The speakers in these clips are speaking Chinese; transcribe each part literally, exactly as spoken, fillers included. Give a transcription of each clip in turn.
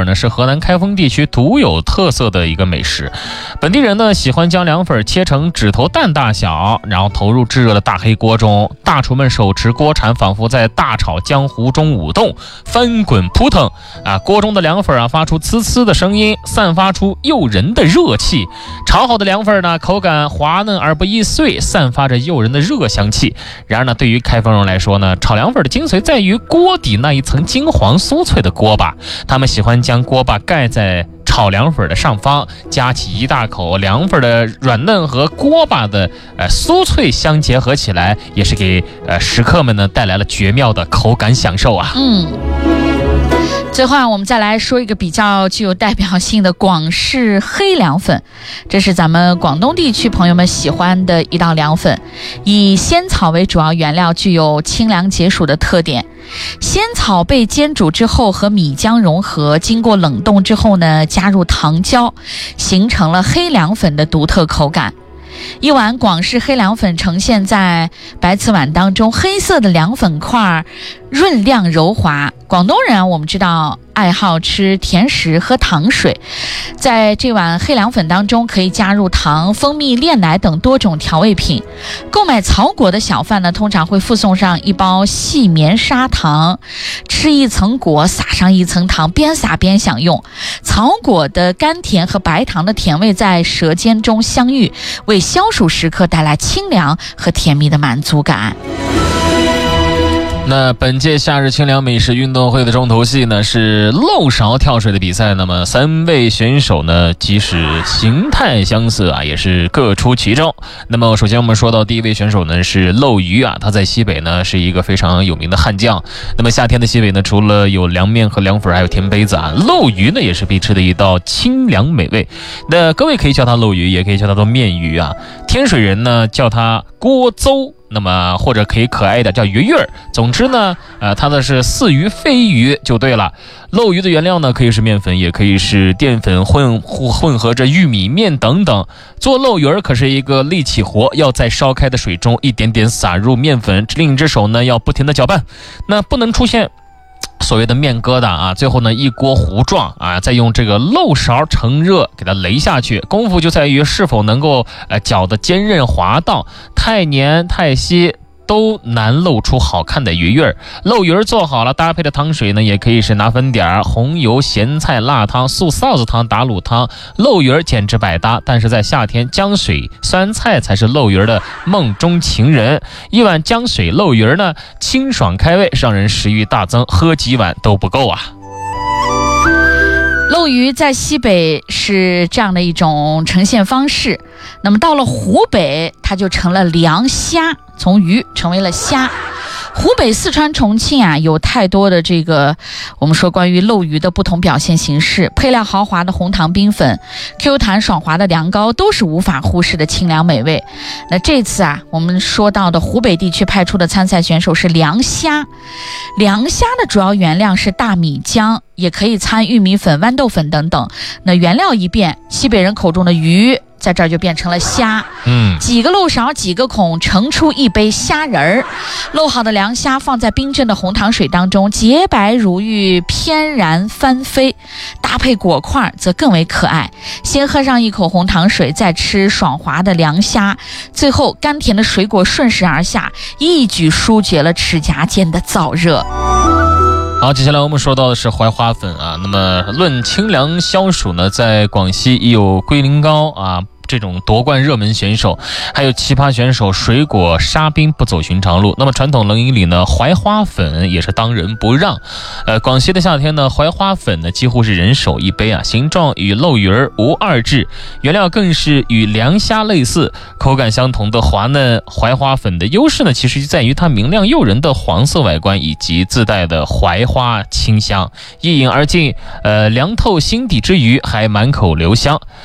粉呢是河南开封地区独有特色的一个美食。本地人呢喜欢将凉粉切成指头蛋大小，然后投入炙热的大黑锅中，大厨们手持锅铲，仿佛在大炒江湖中舞动，翻滚扑腾啊！锅中的凉粉啊发出呲呲的声音，散发出诱人的热气。炒好的凉粉呢，口感滑嫩而不易碎，散发着诱人的热香气。然而呢，对于开封人来说呢，炒凉粉的精髓在于锅底那一层金黄酥脆的锅巴。他们喜欢将锅巴盖在炒凉粉的上方，夹起一大口凉粉的软嫩和锅巴的呃酥脆相结合起来，也是给呃食客们呢带来了绝妙的口感享受啊。 嗯。最后啊，我们再来说一个比较具有代表性的广式黑凉粉，这是咱们广东地区朋友们喜欢的一道凉粉，以仙草为主要原料，具有清凉解暑的特点。仙草被煎煮之后和米浆融合，经过冷冻之后呢，加入糖胶，形成了黑凉粉的独特口感。一碗广式黑凉粉呈现在白瓷碗当中，黑色的凉粉块润亮柔滑。广东人啊，我们知道爱好吃甜食喝糖水，在这碗黑凉粉当中可以加入糖、蜂蜜、炼奶等多种调味品。购买草果的小贩呢，通常会附送上一包细绵砂糖，吃一层果撒上一层糖，边撒边享用。草果的甘甜和白糖的甜味在舌尖中相遇，为消暑时刻带来清凉和甜蜜的满足感。 那本届夏日清凉美食运动会的重头戏呢是漏勺跳水的比赛。那么三位选手呢，即使形态相似啊，也是各出奇招。那么首先我们说到第一位选手呢是漏鱼啊，他在西北呢是一个非常有名的悍将。那么夏天的西北呢，除了有凉面和凉粉，还有甜杯子啊，漏鱼呢也是必吃的一道清凉美味。那各位可以叫它漏鱼，也可以叫它做面鱼啊。天水人呢叫它锅邹，那么或者可以可爱的叫鱼鱼儿。总之呢，呃，它的是似鱼非鱼就对了。漏鱼的原料呢，可以是面粉，也可以是淀粉混混合着玉米面等等。做漏鱼儿可是一个力气活，要在烧开的水中一点点撒入面粉，另一只手呢要不停的搅拌，那不能出现所谓的面疙瘩啊，最后呢一锅糊状啊，再用这个漏勺乘热给它擂下去，功夫就在于是否能够呃搅得坚韧滑道，太黏太稀都难露出好看的鱼鱼儿。漏鱼儿做好了，搭配的汤水呢，也可以是拿粉点、红油、咸菜、辣汤、素臊子汤、打卤汤。漏鱼儿简直百搭，但是在夏天，姜水酸菜才是漏鱼儿的梦中情人。一碗姜水漏鱼儿呢，清爽开胃，让人食欲大增，喝几碗都不够啊。 漏鱼在西北是这样的一种呈现方式，那么到了湖北，它就成了凉虾，从鱼成为了虾。湖北、四川、重庆啊，有太多的这个我们说关于漏鱼的不同表现形式，配料豪华的红糖冰粉， Q 弹爽滑的凉糕，都是无法忽视的清凉美味。那这次啊，我们说到的湖北地区派出的参赛选手是凉虾。凉虾的主要原料是大米浆，也可以掺玉米粉、豌豆粉等等。那原料一变，西北人口中的鱼在这儿就变成了虾。 嗯， 几个漏勺几个孔，盛出一杯虾仁儿。漏好的凉虾放在冰镇的红糖水当中，洁白如玉，翩然翻飞，搭配果块则更为可爱。先喝上一口红糖水，再吃爽滑的凉虾，最后甘甜的水果顺势而下，一举疏解了齿颊间的燥热。 好，接下来我们说到的是槐花粉啊。那么论清凉消暑呢，在广西已有龟苓膏啊这种夺冠热门选手，还有奇葩选手水果沙冰不走寻常路。那么传统冷饮里呢，槐花粉也是当仁不让。呃，广西的夏天呢，槐花粉呢几乎是人手一杯啊，形状与漏鱼儿无二致，原料更是与凉虾类似，口感相同的滑嫩槐花粉的优势呢，其实就在于它明亮诱人的黄色外观以及自带的槐花清香，一饮而尽，呃，凉透心底之余还满口留香。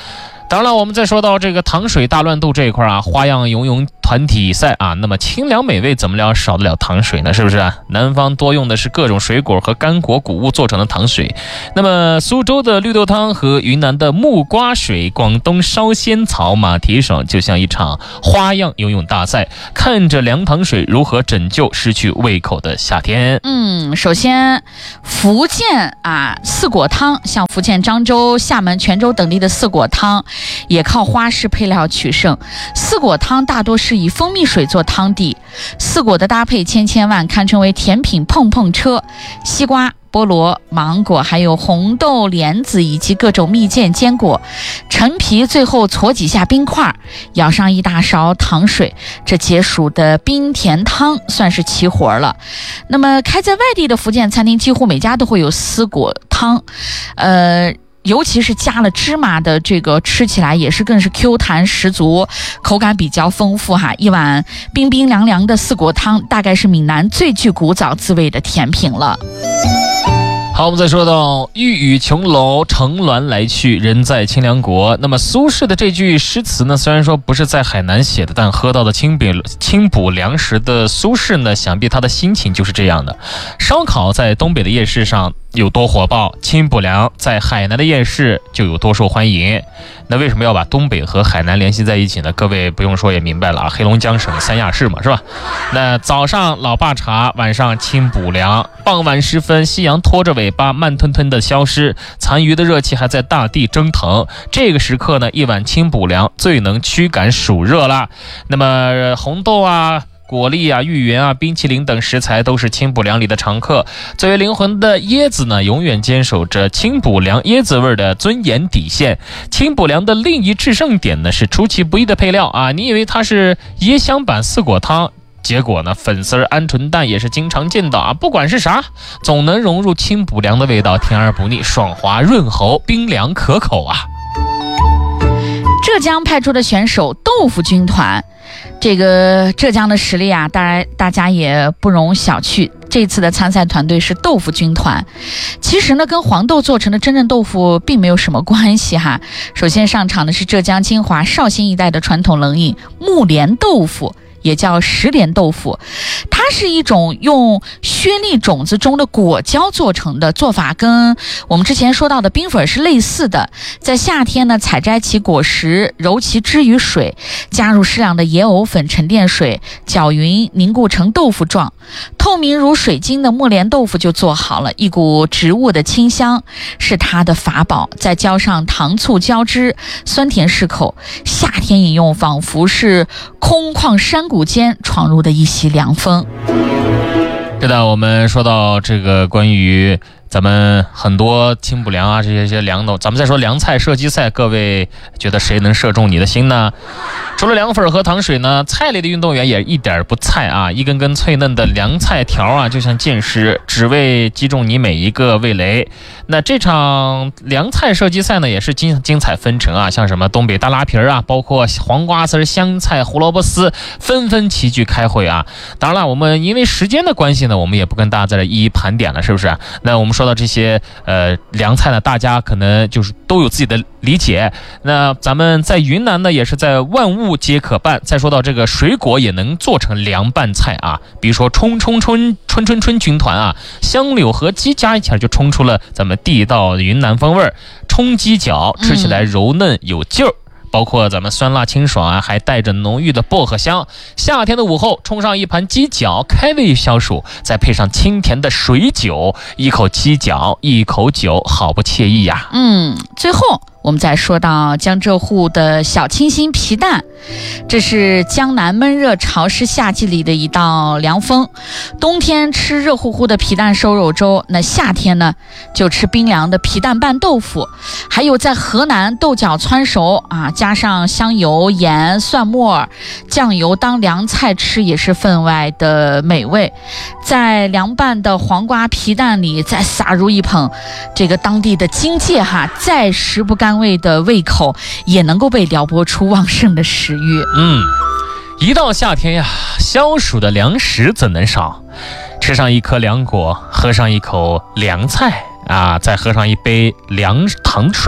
当然了，我们再说到这个糖水大乱斗这一块啊，花样游泳团体赛啊，那么清凉美味怎么了少得了糖水呢？是不是啊？南方多用的是各种水果和干果谷物做成的糖水，那么苏州的绿豆汤和云南的木瓜水，广东烧仙草、马蹄爽，就像一场花样游泳大赛，看着凉糖水如何拯救失去胃口的夏天。 嗯，首先福建啊，四果汤，像福建漳州、厦门、泉州等地的四果汤也靠花式配料取胜。四果汤大多是以蜂蜜水做汤底，四果的搭配千千万，堪称为甜品碰碰车。西瓜、菠萝、芒果，还有红豆、莲子以及各种蜜饯坚果，陈皮，最后搓几下冰块，舀上一大勺糖水，这解暑的冰甜汤算是齐活了。那么开在外地的福建餐厅，几乎每家都会有四果汤，呃尤其是加了芝麻的这个，吃起来也是更是 Q 弹十足，口感比较丰富哈。一碗冰冰凉凉的四果汤，大概是闽南最具古早滋味的甜品了。 好，我们再说到欲与琼楼乘鸾来去，人在清凉国。那么苏轼的这句诗词呢，虽然说不是在海南写的，但喝到的清补清补粮食的苏轼呢，想必他的心情就是这样的。烧烤在东北的夜市上有多火爆，清补粮在海南的夜市就有多受欢迎。那为什么要把东北和海南联系在一起呢？各位不用说也明白了啊，黑龙江省三亚市嘛，是吧？那早上老爸茶，晚上清补粮，傍晚时分夕阳拖着尾巴慢吞吞的消失，残余的热气还在大地蒸腾。这个时刻呢，一碗清补粮最能驱赶暑热啦。那么红豆啊、果粒啊、芋圆啊、冰淇淋等食材都是清补粮里的常客。作为灵魂的椰子呢，永远坚守着清补粮椰子味的尊严底线。清补粮的另一制胜点呢，是出其不意的配料啊！你以为它是椰香版四果汤，结果呢，粉丝鹌鹑蛋也是经常见到啊。不管是啥，总能融入清补粮的味道，甜而不腻，爽滑润喉，冰凉可口啊。 浙江派出的选手豆腐军团，这个浙江的实力啊，当然大家也不容小觑。这次的参赛团队是豆腐军团，其实呢，跟黄豆做成的真正豆腐并没有什么关系哈。首先上场的是浙江金华绍兴一带的传统冷饮木莲豆腐，也叫石莲豆腐，它是一种用薛栗种子中的果胶做成的，做法跟我们之前说到的冰粉是类似的。在夏天呢，采摘其果实，揉其汁与水，加入适量的椰藕粉、沉淀水，搅匀凝固成豆腐状，透明如水晶的木莲豆腐就做好了。一股植物的清香是它的法宝，再浇上糖醋浇汁，酸甜适口，夏天饮用仿佛是空旷山谷间闯入的一袭凉风。 是的，我们说到这个关于咱们很多清补粮啊，这些些凉的，咱们再说凉菜射击赛，各位觉得谁能射中你的心呢？除了凉粉和糖水呢，菜类的运动员也一点不菜啊！一根根脆嫩的凉菜条啊，就像箭矢，只为击中你每一个味蕾。那这场凉菜射击赛呢，也是精精彩纷呈啊，像什么东北大拉皮啊，包括黄瓜丝、香菜、胡萝卜丝，纷纷齐聚开会啊。当然了，我们因为时间的关系呢，我们也不跟大家在这一一盘点了，是不是？那我们说到这些呃凉菜呢，大家可能就是都有自己的理解。那咱们在云南呢，也是在万物皆可拌。再说到这个水果也能做成凉拌菜啊，比如说冲冲春春春春军团啊，香柳和鸡加一起来就冲出了咱们地道的云南风味儿。冲鸡脚吃起来柔嫩有劲儿。嗯，包括咱们酸辣清爽啊，还带着浓郁的薄荷香。夏天的午后，冲上一盘鸡脚，开胃消暑，再配上清甜的水酒，一口鸡脚，一口酒，好不惬意呀。 嗯，最后我们再说到江浙沪的小清新皮蛋，这是江南闷热潮湿夏季里的一道凉风。冬天吃热乎乎的皮蛋瘦肉粥，那夏天呢就吃冰凉的皮蛋拌豆腐。还有在河南豆角汆熟啊，加上香油、盐、蒜末、酱油当凉菜吃，也是分外的美味。在凉拌的黄瓜皮蛋里再撒入一捧这个当地的荆芥哈，再食不甘味的胃口也能够被撩拨出旺盛的食欲。 嗯，一到夏天呀，消暑的粮食怎能少？吃上一颗凉果，喝上一口凉菜啊，再喝上一杯凉糖水，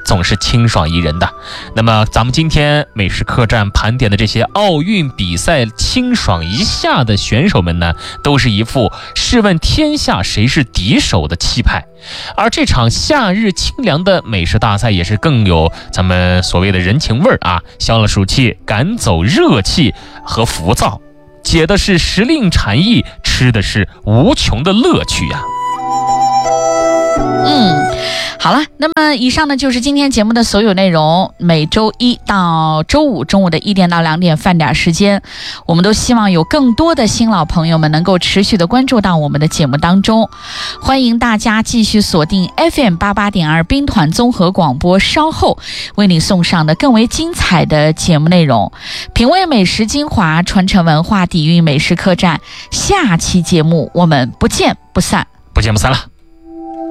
总是清爽宜人的。那么咱们今天美食客栈盘点的这些奥运比赛清爽一下的选手们呢，都是一副试问天下谁是敌手的气派。而这场夏日清凉的美食大赛也是更有咱们所谓的人情味儿啊，消了暑气，赶走热气和浮躁，解的是时令禅意，吃的是无穷的乐趣呀、啊。 嗯，好了，那么以上呢就是今天节目的所有内容。每周一到周五中午的一点到两点饭点时间，我们都希望有更多的新老朋友们能够持续的关注到我们的节目当中。欢迎大家继续锁定 F M 八八点二兵团综合广播，稍后为你送上的更为精彩的节目内容。品味美食精华，传承文化底蕴美食客栈，下期节目我们不见不散， 不见不散了。